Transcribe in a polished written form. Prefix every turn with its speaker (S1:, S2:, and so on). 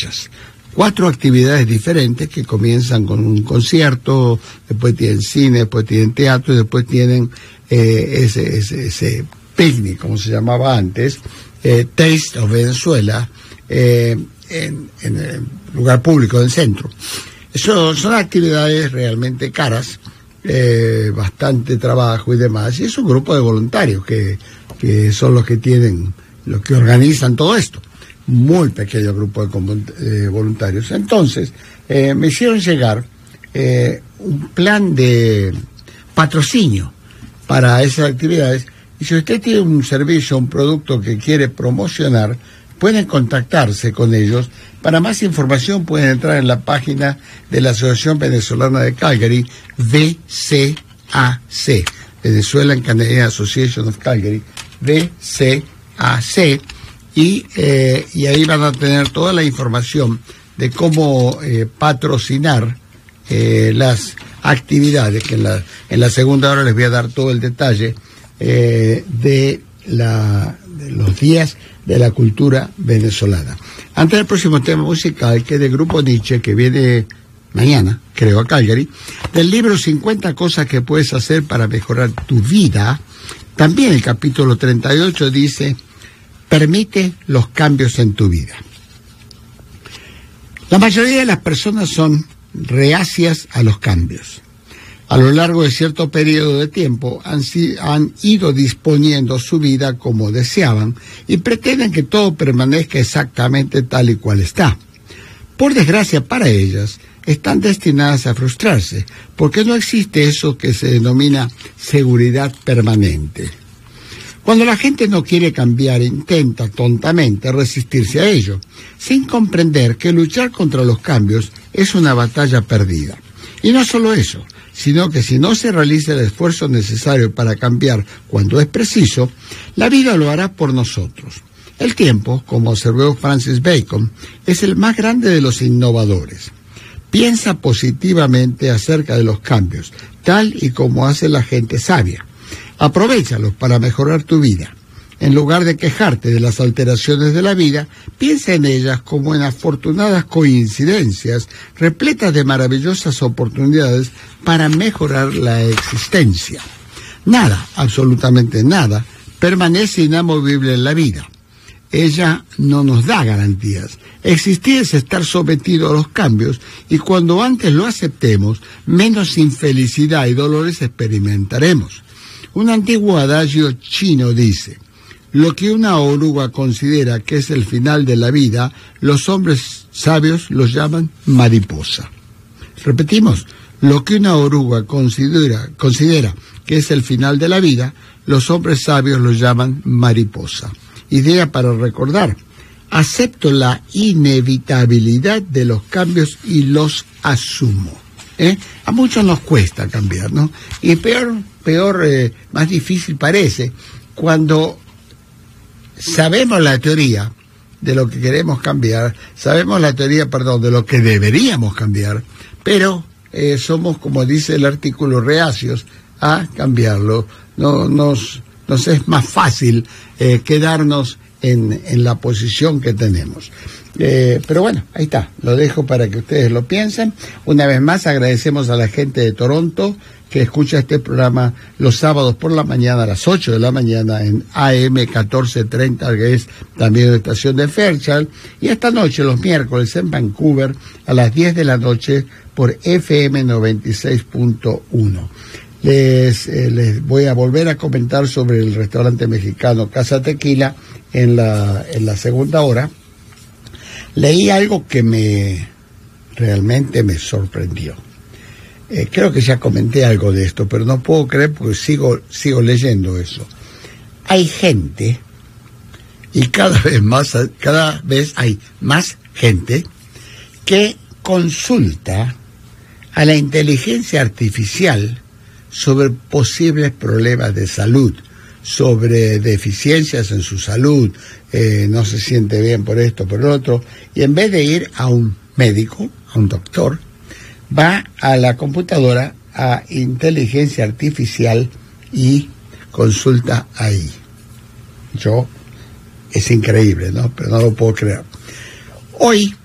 S1: muchas. 4 actividades diferentes que comienzan con un concierto, después tienen cine, después tienen teatro y después tienen ese picnic, como se llamaba antes, Taste of Venezuela, en el lugar público del centro. Eso son actividades realmente caras, bastante trabajo y demás, y es un grupo de voluntarios que son los que organizan todo esto. Muy pequeño grupo de voluntarios. Entonces, me hicieron llegar un plan de patrocinio para esas actividades, y si usted tiene un servicio, un producto que quiere promocionar, pueden contactarse con ellos. Para más información pueden entrar en la página de la Asociación Venezolana de Calgary, VCAC, Venezuelan Canadian Association of Calgary, VCAC, y ahí van a tener toda la información de cómo patrocinar las actividades, que en la segunda hora les voy a dar todo el detalle de los días de la cultura venezolana. Antes del próximo tema musical, que es del grupo Nietzsche, que viene mañana, creo, a Calgary, del libro 50 cosas que puedes hacer para mejorar tu vida, también el capítulo 38 dice: permite los cambios en tu vida. La mayoría de las personas son reacias a los cambios. A lo largo de cierto periodo de tiempo han ido disponiendo su vida como deseaban y pretenden que todo permanezca exactamente tal y cual está. Por desgracia para ellas, están destinadas a frustrarse, porque no existe eso que se denomina seguridad permanente. Cuando la gente no quiere cambiar, intenta tontamente resistirse a ello, sin comprender que luchar contra los cambios es una batalla perdida. Y no solo eso, sino que si no se realiza el esfuerzo necesario para cambiar cuando es preciso, la vida lo hará por nosotros. El tiempo, como observó Francis Bacon, es el más grande de los innovadores. Piensa positivamente acerca de los cambios, tal y como hace la gente sabia. Aprovéchalos para mejorar tu vida. En lugar de quejarte de las alteraciones de la vida, piensa en ellas como en afortunadas coincidencias repletas de maravillosas oportunidades para mejorar la existencia. Nada, absolutamente nada, permanece inamovible en la vida. Ella no nos da garantías. Existir es estar sometido a los cambios, y cuando antes lo aceptemos, menos infelicidad y dolores experimentaremos. Un antiguo adagio chino dice: lo que una oruga considera que es el final de la vida, los hombres sabios lo llaman mariposa. Repetimos, lo que una oruga considera que es el final de la vida, los hombres sabios lo llaman mariposa. Idea para recordar: acepto la inevitabilidad de los cambios y los asumo. A muchos nos cuesta cambiar, ¿no? Y más difícil parece cuando sabemos la teoría de lo que queremos cambiar, sabemos la teoría, de lo que deberíamos cambiar, pero somos, como dice el artículo, reacios a cambiarlo. Nos es más fácil quedarnos en la posición que tenemos. Pero bueno, ahí está, lo dejo para que ustedes lo piensen. Una vez más agradecemos a la gente de Toronto que escucha este programa los sábados por la mañana a las 8 de la mañana en AM 1430, que es también la estación de Fairchild, y esta noche, los miércoles, en Vancouver a las 10 de la noche por FM 96.1. Les voy a volver a comentar sobre el restaurante mexicano Casa Tequila en la segunda hora. Leí algo que realmente me sorprendió. Creo que ya comenté algo de esto, pero no puedo creer porque sigo leyendo eso. Hay gente, y cada vez hay más gente, que consulta a la inteligencia artificial sobre posibles problemas de salud, sobre deficiencias en su salud, no se siente bien por esto, por lo otro, y en vez de ir a un médico, a un doctor, va a la computadora, a inteligencia artificial, y consulta ahí. Es increíble, ¿no? Pero no lo puedo creer. Hoy